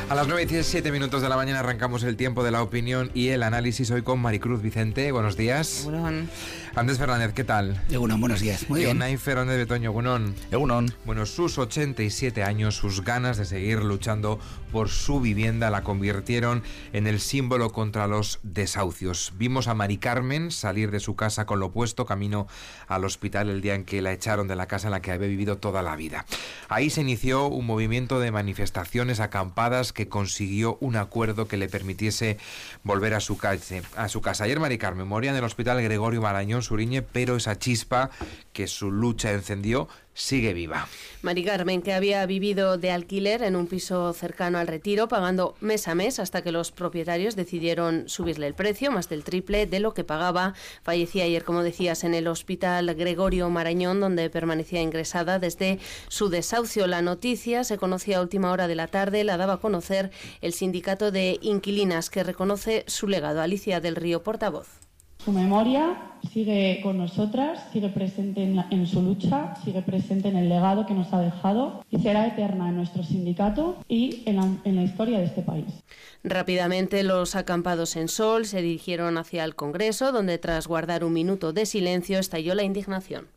A las 9:17 de la mañana arrancamos el tiempo de la opinión y el análisis hoy con Maricruz Vicente. Buenos días. Egunon. Andrés Fernández, ¿qué tal? Egunon, buenos días. Muy bien. Unai Fernández Betoño, Egunon. Egunon. Bueno, sus 87 años, sus ganas de seguir luchando por su vivienda la convirtieron en el símbolo contra los desahucios. Vimos a Mari Carmen salir de su casa con lo puesto, camino al hospital el día en que la echaron de la casa en la que había vivido toda la vida. Ahí se inició un movimiento de manifestaciones acampadas que consiguió un acuerdo que le permitiese volver a su casa. Ayer Mari Carmen moría en el hospital Gregorio Marañón Suriñe, pero esa chispa que su lucha encendió sigue viva. Mari Carmen, que había vivido de alquiler en un piso cercano al Retiro, pagando mes a mes hasta que los propietarios decidieron subirle el precio, más del triple de lo que pagaba. Fallecía ayer, como decías, en el hospital Gregorio Marañón, donde permanecía ingresada desde su desahucio. La noticia se conocía a última hora de la tarde, la daba a conocer el sindicato de inquilinas, que reconoce su legado. Alicia del Río, portavoz. Su memoria sigue con nosotras, sigue presente en su lucha, sigue presente en el legado que nos ha dejado y será eterna en nuestro sindicato y en la historia de este país. Rápidamente los acampados en Sol se dirigieron hacia el Congreso, donde tras guardar un minuto de silencio estalló la indignación.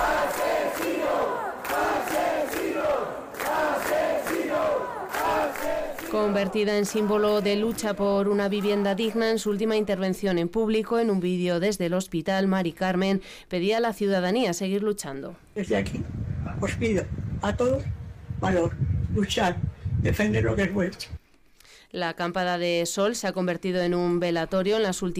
Convertida en símbolo de lucha por una vivienda digna, en su última intervención en público, en un vídeo desde el hospital, Mari Carmen pedía a la ciudadanía seguir luchando. Desde aquí os pido a todos valor, luchar, defender lo que es vuestro. La acampada de Sol se ha convertido en un velatorio en las últimas